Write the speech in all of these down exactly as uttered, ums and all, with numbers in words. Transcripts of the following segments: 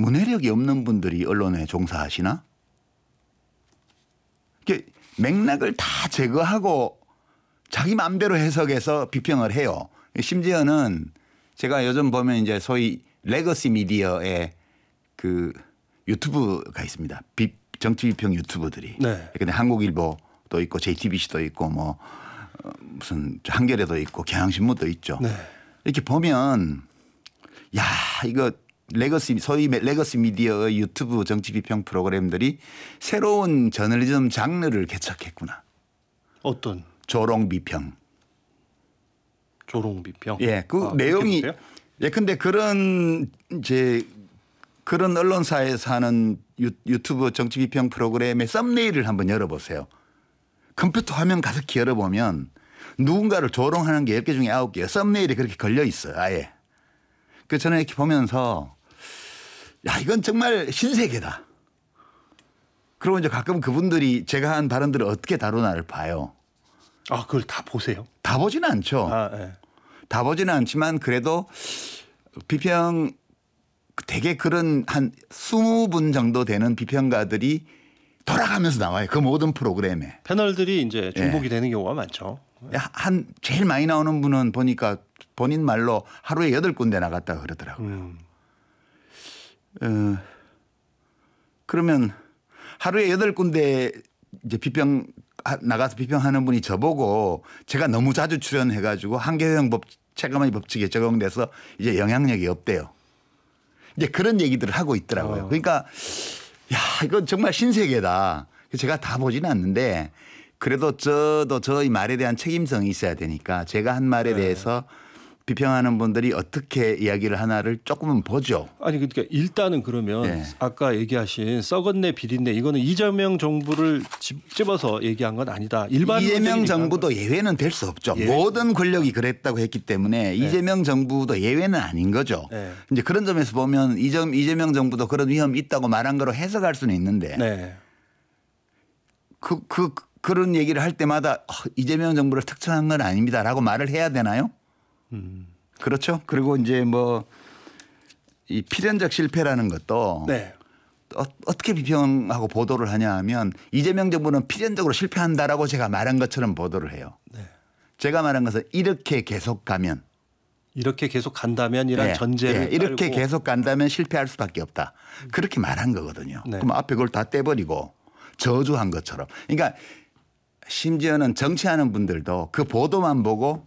문해력이 없는 분들이 언론에 종사하시나? 맥락을 다 제거하고 자기 마음대로 해석해서 비평을 해요. 심지어는 제가 요즘 보면 이제 소위 레거시 미디어의 그 유튜브가 있습니다. 비, 정치 비평 유튜브들이. 네. 근데 한국일보도 있고 제이티비씨도 있고 뭐 무슨 한겨레도 있고 경향신문도 있죠. 네. 이렇게 보면 야 이거 레거시 소위 레거시 미디어의 유튜브 정치 비평 프로그램들이 새로운 저널리즘 장르를 개척했구나. 어떤? 조롱 비평. 조롱 비평. 예, 그 아, 내용이 예, 근데 그런 이제 그런 언론사에서 하는 유, 유튜브 정치 비평 프로그램의 썸네일을 한번 열어보세요. 컴퓨터 화면 가득히 열어보면 누군가를 조롱하는 게 열 개 중에 아홉 개예요. 썸네일이 그렇게 걸려 있어요. 아예. 그래서 저는 이렇게 보면서 야 이건 정말 신세계다. 그리고 이제 가끔 그분들이 제가 한 발언들을 어떻게 다루나를 봐요. 아 그걸 다 보세요? 다 보지는 않죠. 아, 네. 다 보지는 않지만 그래도 비평 되게 그런 한 이십 분 정도 되는 비평가들이 돌아가면서 나와요. 그 모든 프로그램에. 패널들이 이제 중복이 예. 되는 경우가 많죠. 한 제일 많이 나오는 분은 보니까 본인 말로 하루에 여덟 군데 나갔다 그러더라고요. 음. 어, 그러면 하루에 여덟 군데 이제 비평 나가서 비평하는 분이 저보고 제가 너무 자주 출연해가지고 한계형 법 체감의 법칙에 적용돼서 이제 영향력이 없대요. 이제 그런 얘기들을 하고 있더라고요. 어. 그러니까 야 이건 정말 신세계다. 제가 다 보지는 않는데 그래도 저도 저의 말에 대한 책임성이 있어야 되니까 제가 한 말에 네. 대해서 비평하는 분들이 어떻게 이야기를 하나를 조금은 보죠. 아니 그러니까 일단은 그러면 네. 아까 얘기하신 썩었네 비린내 이거는 이재명 정부를 집어서 얘기한 건 아니다. 일반 이재명 정부도 예외는 될 수 없죠. 예외. 모든 권력이 그랬다고 했기 때문에 네. 이재명 정부도 예외는 아닌 거죠. 네. 이제 그런 점에서 보면 이점 이재명 정부도 그런 위험이 있다고 말한 거로 해석할 수는 있는데 네. 그, 그, 그런 얘기를 할 때마다 어, 이재명 정부를 특정한 건 아닙니다라고 말을 해야 되나요? 음. 그렇죠. 그리고 이제 뭐 이 필연적 실패라는 것도 네. 어, 어떻게 비평하고 보도를 하냐 하면 이재명 정부는 필연적으로 실패한다라고 제가 말한 것처럼 보도를 해요. 네. 제가 말한 것은 이렇게 계속 가면 이렇게 계속 간다면이란 네, 전제를 네, 이렇게 깔고. 계속 간다면 실패할 수밖에 없다. 그렇게 말한 거거든요. 네. 그럼 앞에 그걸 다 떼버리고 저주한 것처럼. 그러니까 심지어는 정치하는 분들도 그 보도만 보고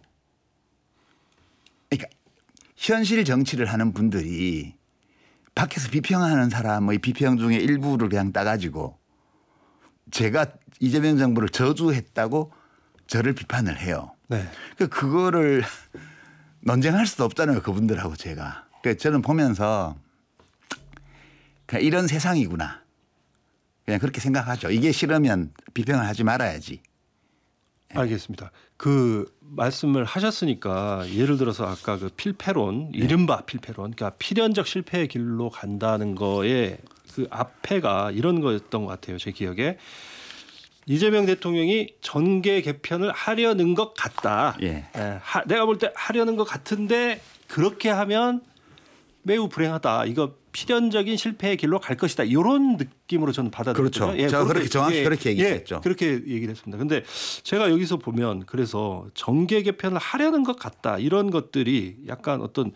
그러니까 현실 정치를 하는 분들이 밖에서 비평하는 사람의 비평 중에 일부를 그냥 따가지고 제가 이재명 정부를 저주했다고 저를 비판을 해요. 네. 그거를 논쟁할 수도 없잖아요. 그분들하고 제가. 그러니까 저는 보면서 그냥 이런 세상이구나. 그냥 그렇게 생각하죠. 이게 싫으면 비평을 하지 말아야지. 알겠습니다. 그 말씀을 하셨으니까 예를 들어서 아까 그 필패론, 네. 이른바 필패론, 그러니까 필연적 실패의 길로 간다는 거에 그 앞에가 이런 거였던 것 같아요. 제 기억에 이재명 대통령이 정계 개편을 하려는 것 같다. 예. 예, 하, 내가 볼 때 하려는 것 같은데 그렇게 하면 매우 불행하다. 이거 필연적인 실패의 길로 갈 것이다. 이런 느낌으로 저는 받아들였거든요. 그렇죠. 예, 제가 그렇게 정확히 예, 그렇게 얘기했죠. 예, 그렇게 얘기를 했습니다. 그런데 제가 여기서 보면 그래서 정계 개편을 하려는 것 같다. 이런 것들이 약간 어떤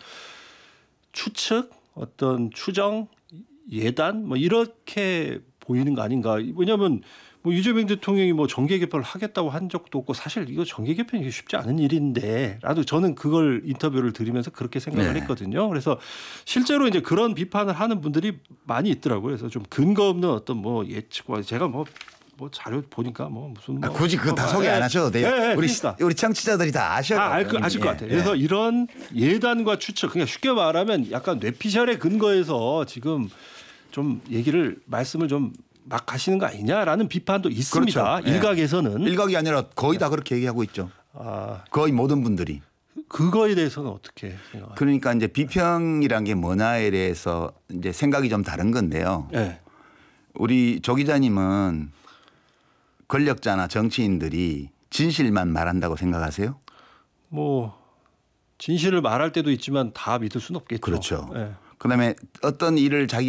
추측, 어떤 추정, 예단 뭐 이렇게 보이는 거 아닌가. 왜냐하면 뭐 이재명 대통령이 뭐 정계 개편을 하겠다고 한 적도 없고 사실 이거 정계 개편이 쉽지 않은 일인데라도 저는 그걸 인터뷰를 들으면서 그렇게 생각을 네. 했거든요. 그래서 실제로 이제 그런 비판을 하는 분들이 많이 있더라고요. 그래서 좀 근거 없는 어떤 뭐 예측과 제가 뭐 뭐 자료 보니까 뭐 무슨 뭐 아, 굳이 그거 다 뭐 소개 안 하셔도 돼요. 네, 네, 우리 그러니까. 우리 청취자들이 다 아셔요. 다 알, 아실 것 같아요. 예, 그래서 예. 이런 예단과 추측, 그러니까 쉽게 말하면 약간 뇌피셜에 근거해서 지금 좀 얘기를 말씀을 좀 막 하시는 거 아니냐라는 비판도 있습니다. 그렇죠. 예. 일각에서는. 일각이 아니라 거의 다 그렇게 얘기하고 있죠. 아, 거의 모든 분들이. 그거에 대해서는 어떻게 생각하세요? 그러니까 이제 비평이란 게 뭐냐에 대해서 이제 생각이 좀 다른 건데요. 네. 우리 조 기자님은 권력자나 정치인들이 진실만 말한다고 생각하세요? 뭐 진실을 말할 때도 있지만 다 믿을 수는 없겠죠. 그렇죠. 네. 그다음에 어떤 일을 자기